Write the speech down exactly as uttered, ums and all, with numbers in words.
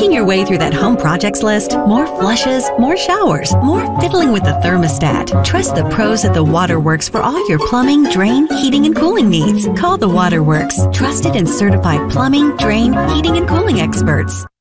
Making your way through that home projects list? More flushes, more showers, more fiddling with the thermostat. Trust the pros at the Waterworks for all your plumbing, drain, heating, and cooling needs. Call the Waterworks, trusted and certified plumbing, drain, heating, and cooling experts.